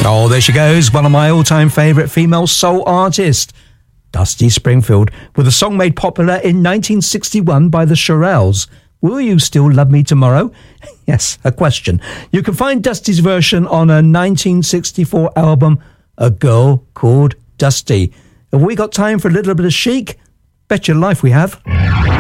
Oh, there she goes, one of my all-time favourite female soul artists, Dusty Springfield, with a song made popular in 1961 by the Shirelles. Will you still love me tomorrow? Yes, a question. You can find Dusty's version on a 1964 album, A Girl Called Dusty. Have we got time for a little bit of chic? Bet your life we have.